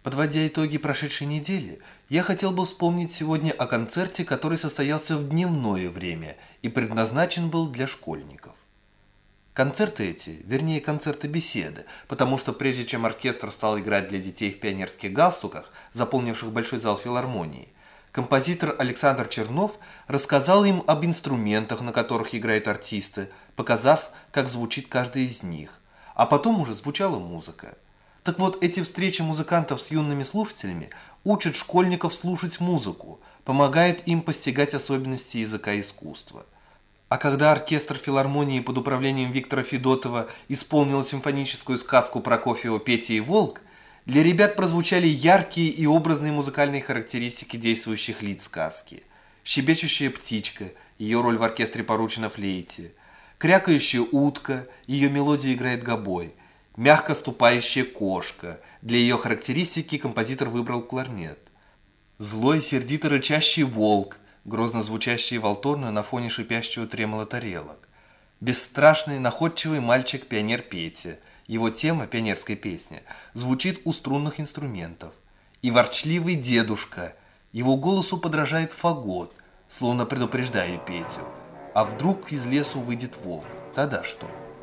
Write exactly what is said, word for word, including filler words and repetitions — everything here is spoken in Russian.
Подводя итоги прошедшей недели, я хотел бы вспомнить сегодня о концерте, который состоялся в дневное время и предназначен был для школьников. Концерты эти, вернее концерты-беседы, потому что прежде чем оркестр стал играть для детей в пионерских галстуках, заполнивших большой зал филармонии, композитор Александр Чернов рассказал им об инструментах, на которых играют артисты, показав, как звучит каждый из них, а потом уже звучала музыка. Так вот, эти встречи музыкантов с юными слушателями учат школьников слушать музыку, помогают им постигать особенности языка и искусства. А когда оркестр филармонии под управлением Виктора Федотова исполнил симфоническую сказку Прокофьева «Петя и волк», для ребят прозвучали яркие и образные музыкальные характеристики действующих лиц сказки. Щебечущая птичка, ее роль в оркестре поручена флейте, крякающая утка, ее мелодию играет гобой, мягко ступающая кошка, для ее характеристики композитор выбрал кларнет, злой сердито рычащий волк, грозно звучащий валторно на фоне шипящего тремола тарелок, бесстрашный находчивый мальчик-пионер Петя, его тема, пионерская песня, звучит у струнных инструментов, и ворчливый дедушка, его голосу подражает фагот, словно предупреждая Петю, а вдруг из лесу выйдет волк, тогда что?